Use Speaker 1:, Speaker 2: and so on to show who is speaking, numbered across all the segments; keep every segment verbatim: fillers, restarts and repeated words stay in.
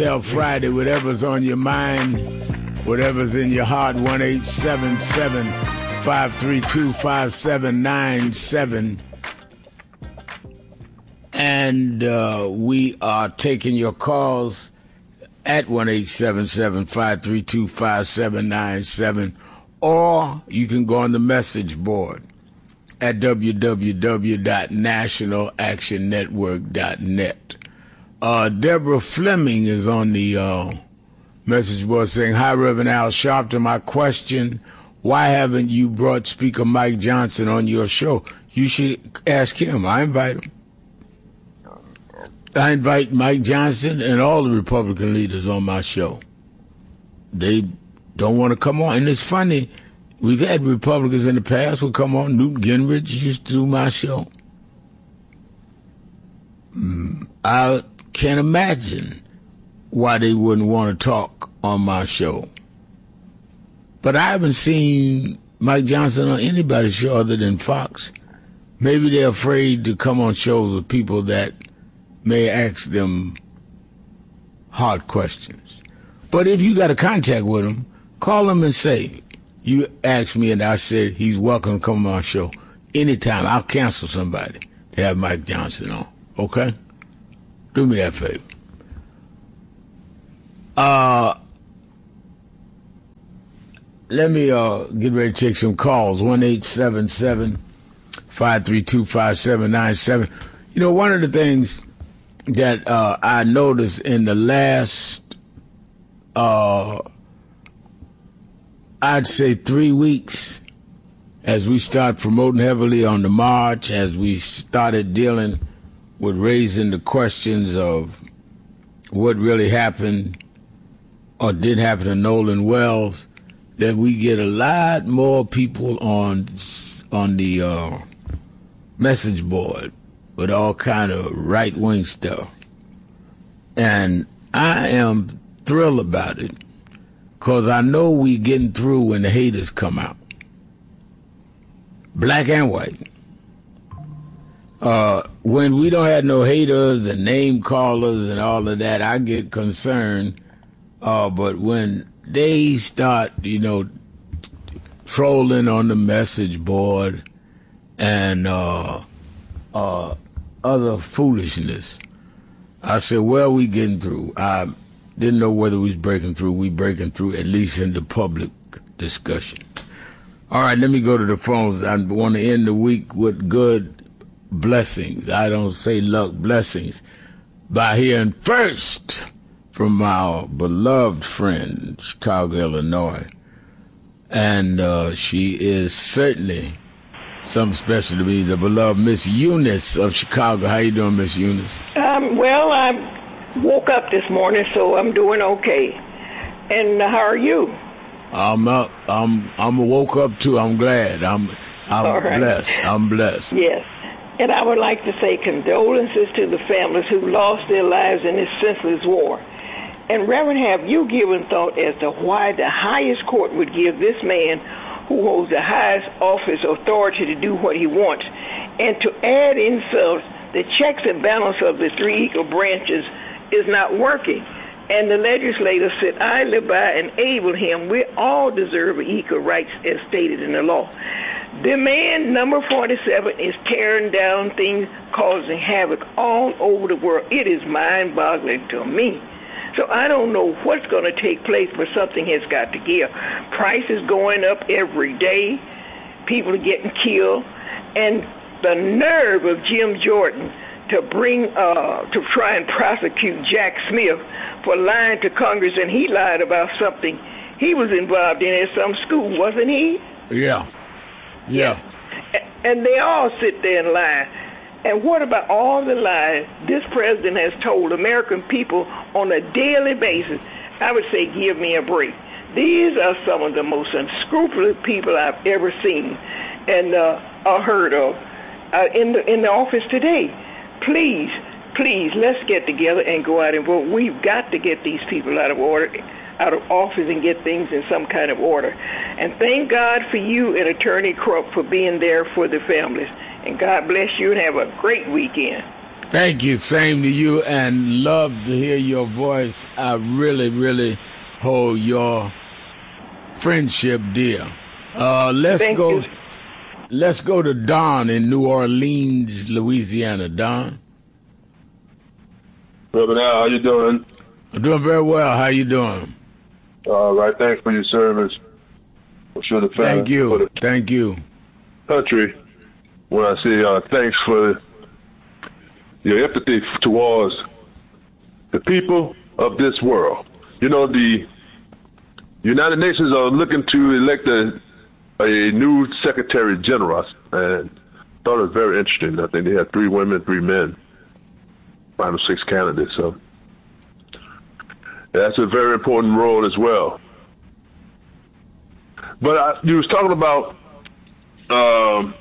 Speaker 1: Till Friday, whatever's on your mind, whatever's in your heart, one eight seven seven, five three two, five seven nine seven. And uh, we are taking your calls at one eight seven seven, five three two, five seven nine seven, or you can go on the message board at w w w dot national action network dot net. Uh, Deborah Fleming is on the uh, message board saying, "Hi, Reverend Al Sharpton. My question, why haven't you brought Speaker Mike Johnson on your show? You should ask him. I invite him. I invite Mike Johnson and all the Republican leaders on my show. They don't want to come on. And it's funny, we've had Republicans in the past who come on. Newt Gingrich used to do my show. I can't imagine why they wouldn't want to talk on my show. But I haven't seen Mike Johnson on anybody's show other than Fox. Maybe they're afraid to come on shows with people that may ask them hard questions. But if you got a contact with him, call him and say, you asked me and I said he's welcome to come on our show anytime. I'll cancel somebody to have Mike Johnson on. Okay? Do me that favor. Uh, let me uh, get ready to take some calls. one eight seven seven, five three two, five seven nine seven. You know, one of the things that uh, I noticed in the last, uh, I'd say three weeks, as we start promoting heavily on the march, as we started dealing with raising the questions of what really happened or did happen to Nolan Wells, that we get a lot more people on on the uh, message board with all kind of right-wing stuff. And I am thrilled about it because I know we getting through when the haters come out. Black and white. Uh, when we don't have no haters and name callers and all of that, I get concerned. Uh, but when they start, you know, trolling on the message board and uh, uh, other foolishness, I said, well, we getting through. I didn't know whether we was breaking through. We breaking through, at least in the public discussion. All right, let me go to the phones. I want to end the week with good blessings. I don't say luck, blessings. By hearing first from our beloved friend, Chicago, Illinois. And uh, she is certainly something special to me, the beloved Miss Eunice of Chicago. How you doing, Miss Eunice?
Speaker 2: Um, well, I woke up this morning, so I'm doing okay. And how are you?
Speaker 1: I'm up. I'm I'm woke up too. I'm glad. I'm I'm
Speaker 2: right.
Speaker 1: blessed. I'm blessed.
Speaker 2: Yes. And I would like to say condolences to the families who lost their lives in this senseless war. And Reverend, have you given thought as to why the highest court would give this man who holds the highest office authority to do what he wants, and to add insult, the checks and balance of the three equal branches is not working? And the legislators said, I live by and able him. We all deserve equal rights as stated in the law. The man, number forty-seven, is tearing down things, causing havoc all over the world. It is mind-boggling to me. So I don't know what's going to take place, but something has got to give. Prices going up every day. People are getting killed. And the nerve of Jim Jordan to bring, uh, to try and prosecute Jack Smith for lying to Congress, and he lied about something he was involved in at some school, wasn't he?
Speaker 1: Yeah. Yeah.
Speaker 2: And they all sit there and lie. And what about all the lies this president has told American people on a daily basis? I would say, give me a break. These are some of the most unscrupulous people I've ever seen and uh, or heard of uh, in the in the office today. Please, please, let's get together and go out and vote. We've got to get these people out of order, out of office, and get things in some kind of order. And thank God for you and Attorney Krupp for being there for the families. And God bless you and have a great weekend.
Speaker 1: Thank you. Same to you, and love to hear your voice. I really, really hold your friendship dear. Uh, let's
Speaker 2: Thank
Speaker 1: go.
Speaker 2: you.
Speaker 1: Let's go to Don in New Orleans, Louisiana. Don.
Speaker 3: Brother, now how you doing?
Speaker 1: I'm doing very well. How you doing?
Speaker 3: All right. Thanks for your service. I'm sure the family.
Speaker 1: Thank you.
Speaker 3: For the
Speaker 1: Thank you.
Speaker 3: country. When I say uh, thanks for your empathy towards the people of this world. You know, the United Nations are looking to elect a, a new Secretary General, and I thought it was very interesting. I think they had three women, three men, five or six candidates. So that's a very important role as well. But I, you was talking about, um,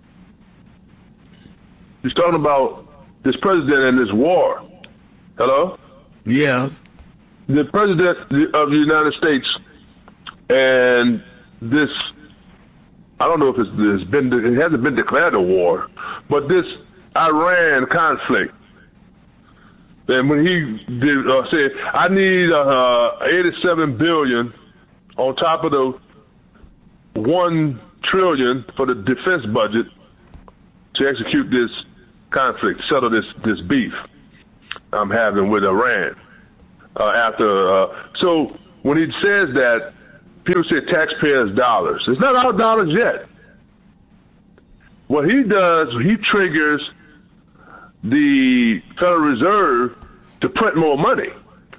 Speaker 3: you was talking about this president and this war. Hello?
Speaker 1: Yeah.
Speaker 3: The president of the United States and this, I don't know if it's, it's been, it hasn't been declared a war, but this Iran conflict. And when he did uh, say, I need uh, eighty-seven billion on top of the one trillion for the defense budget to execute this conflict, settle this this beef I'm having with Iran. Uh, after uh, so when he says that, people say taxpayers' dollars. It's not our dollars yet. What he does, he triggers the Federal Reserve to print more money,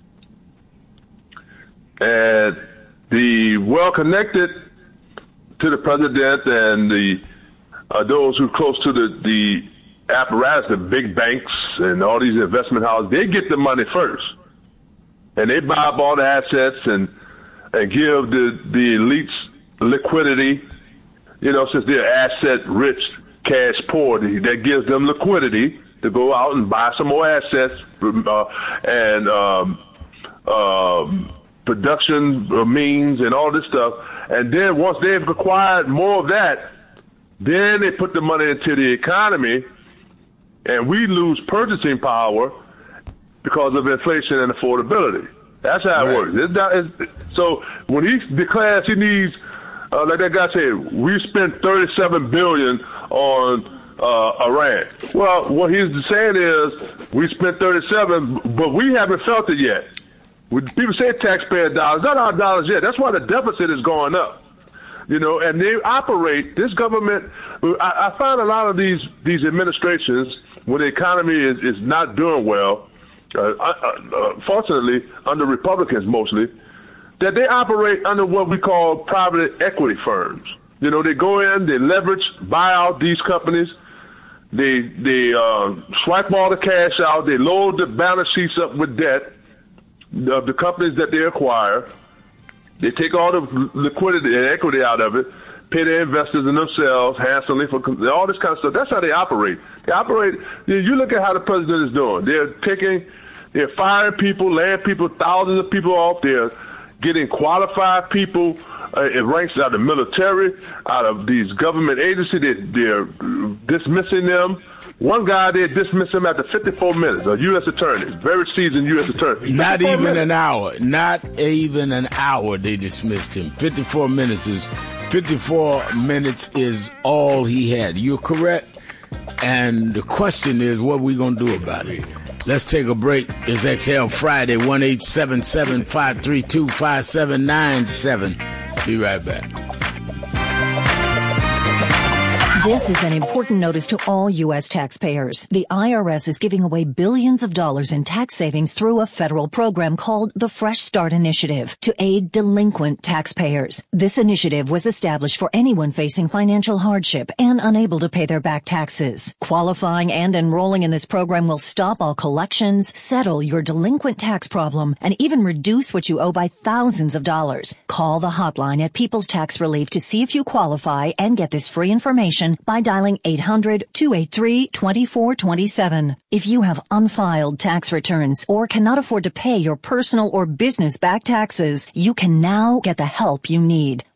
Speaker 3: and the well-connected to the president and the uh, those who are close to the the apparatus, the big banks and all these investment houses, they get the money first. And they buy up all the assets and and give the, the elites liquidity, you know, since they're asset rich, cash poor, that gives them liquidity to go out and buy some more assets uh, and um, um, production means and all this stuff. And then once they've acquired more of that, then they put the money into the economy, and we lose purchasing power because of inflation and affordability. That's how it right. works. It's not, it's, so when he declares he needs, uh, like that guy said, we spent thirty-seven billion dollars on uh, Iran. Well, what he's saying is we spent thirty-seven, but we haven't felt it yet. When people say taxpayer dollars, not our dollars yet. That's why the deficit is going up. You know, and they operate, this government, I, I find a lot of these, these administrations, when the economy is, is not doing well, uh, uh, fortunately, under Republicans mostly, that they operate under what we call private equity firms. You know, they go in, they leverage, buy out these companies, they, they uh, swipe all the cash out, they load the balance sheets up with debt of the companies that they acquire. They take all the liquidity and equity out of it, pay their investors and themselves handsomely for all this kind of stuff. That's how they operate. They operate. You look at how the president is doing. They're taking, they're firing people, laying people, thousands of people off. They're getting qualified people. Uh, it ranks out of the military, out of these government agencies. They, they're dismissing them. One guy, they dismissed him after fifty-four minutes, a U S attorney, very seasoned U S attorney.
Speaker 1: Not even
Speaker 3: minutes.
Speaker 1: an hour. Not even an hour they dismissed him. fifty-four minutes is fifty-four minutes is all he had. You're correct. And the question is, what are we going to do about it? Let's take a break. It's X L Friday, one eight seven seven, five three two, five seven nine seven. Be right back.
Speaker 4: This is an important notice to all U S taxpayers. The I R S is giving away billions of dollars in tax savings through a federal program called the Fresh Start Initiative to aid delinquent taxpayers. This initiative was established for anyone facing financial hardship and unable to pay their back taxes. Qualifying and enrolling in this program will stop all collections, settle your delinquent tax problem, and even reduce what you owe by thousands of dollars. Call the hotline at People's Tax Relief to see if you qualify and get this free information by dialing eight hundred, two eight three, two four two seven. If you have unfiled tax returns or cannot afford to pay your personal or business back taxes, you can now get the help you need.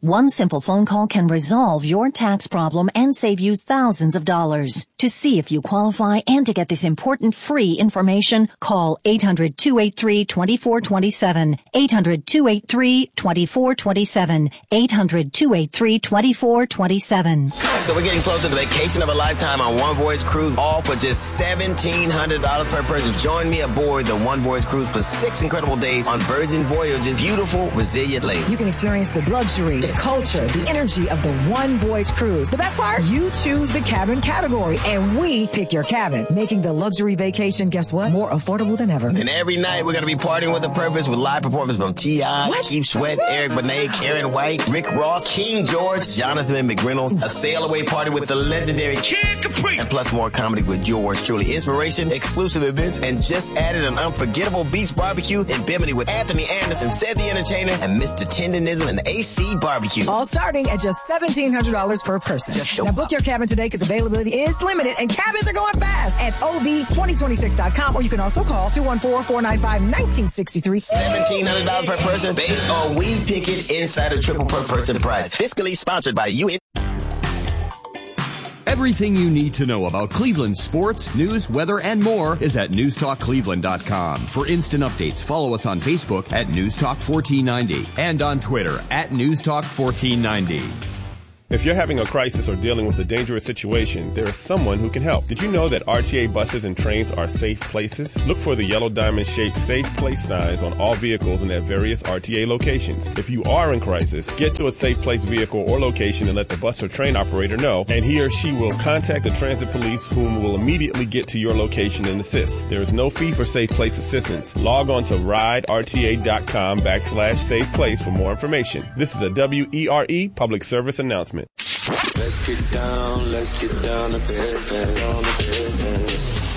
Speaker 4: One simple phone call can resolve your tax problem and save you thousands of dollars. To see if you qualify and to get this important free information, call eight hundred, two eight three, two four two seven, eight hundred, two eight three, two four two seven, eight hundred, two eight three, two four two seven.
Speaker 5: So we're getting closer to the vacation of a lifetime on One Voyage Cruise, all for just seventeen hundred dollars per person. Join me aboard the One Voyage Cruise for six incredible days on Virgin Voyage's beautiful, resilient lake.
Speaker 6: You can experience the luxury, the culture, the energy of the One Voyage Cruise. The best part? You choose the cabin category, and we pick your cabin, making the luxury vacation, guess what? More affordable than ever.
Speaker 5: And every night we're going to be partying with a purpose with live performances from T I, Keith Sweat, Eric Benet, Karen White, Rick Ross, King George, Jonathan McReynolds, a sail-away party with the legendary Kid Capri, and plus more comedy with yours truly. Inspiration, exclusive events, and just added an unforgettable beach barbecue in Bimini with Anthony Anderson, Ced the Entertainer, and Mister Tendonism and A C Barbecue.
Speaker 6: All starting at just seventeen hundred dollars per person.
Speaker 5: Just show
Speaker 6: now book
Speaker 5: up.
Speaker 6: your cabin today because availability is limited and cabins are going fast at O V twenty twenty-six dot com, or you can also call two one four, four nine five, one nine six three.
Speaker 5: seventeen hundred dollars per person based on We Pick It Insider Triple per person price. Fiscally sponsored by you.
Speaker 7: Everything you need to know about Cleveland sports, news, weather, and more is at news talk cleveland dot com. For instant updates, follow us on Facebook at news talk fourteen ninety and on Twitter at news talk fourteen ninety.
Speaker 8: If you're having a crisis or dealing with a dangerous situation, there is someone who can help. Did you know that R T A buses and trains are safe places? Look for the yellow diamond-shaped safe place signs on all vehicles and at various R T A locations. If you are in crisis, get to a safe place vehicle or location and let the bus or train operator know, and he or she will contact the transit police, whom will immediately get to your location and assist. There is no fee for safe place assistance. Log on to ride R T A dot com backslash safe place for more information. This is a W E R E public service announcement.
Speaker 9: Let's get down, let's get down to business, on the business.